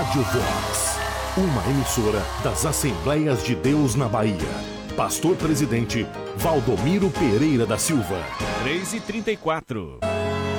Rádio Vox, uma emissora das Assembleias de Deus na Bahia. Pastor Presidente Valdomiro Pereira da Silva. 3h34.